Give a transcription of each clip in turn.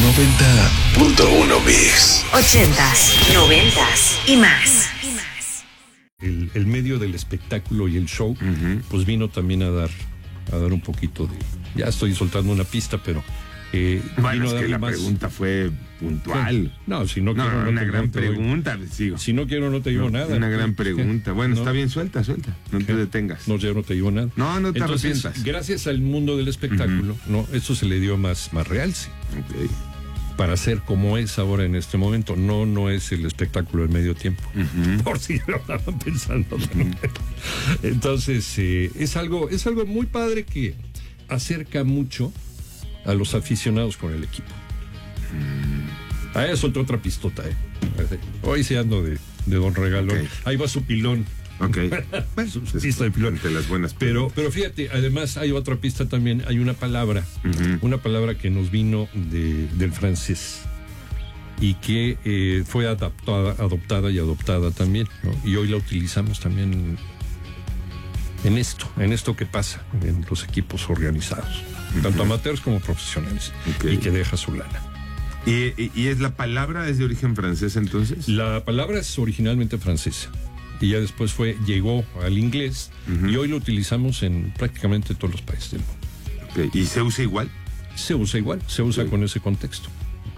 90.1 Mix. 80s, 90s y más. El medio del espectáculo y el show, pues vino también a dar un poquito de... Ya estoy soltando una pista, pero... bueno, es que la pregunta fue puntual. No, si no quiero... una gran pregunta, sigo. Si no quiero, no te digo nada. Una gran pregunta. Bueno, está bien, suelta. No te detengas. No, yo no te digo nada. No te Entonces, arrepientas. gracias al mundo del espectáculo, ¿no? Eso se le dio más realce. Okay. Para ser como es ahora en este momento. No es el espectáculo del medio tiempo. Por si lo estaban pensando. Entonces, es algo muy padre que acerca mucho a los aficionados con el equipo. Ahí soltó otra pistota, Hoy se ando de Don Regalón. Okay. Ahí va su pilón. Ok. Su pista de pilón. De las buenas. Pero fíjate, además hay otra pista también. Hay una palabra que nos vino del francés y que fue adoptada y adoptada también, ¿no? Y hoy la utilizamos también en esto que pasa en los equipos organizados, tanto amateurs como profesionales, y que deja su lana. ¿Y es la palabra es de origen francés entonces? La palabra es originalmente francesa y ya después llegó al inglés y hoy lo utilizamos en prácticamente todos los países del mundo. Okay. ¿Y se usa igual? Se usa con ese contexto.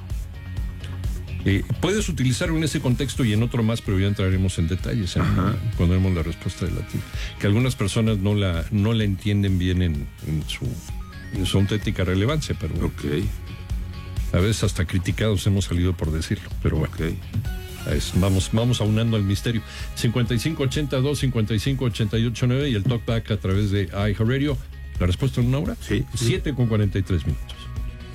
Puedes utilizarlo en ese contexto y en otro más, pero ya entraremos en detalles cuando demos la respuesta de latín. Que algunas personas no la entienden bien en su auténtica relevancia, pero a veces hasta criticados hemos salido por decirlo, pero bueno. Vamos aunando al misterio. 5582 5588 y el talkback a través de iHeartRadio. ¿La respuesta en una hora? Sí. 7:43 minutos.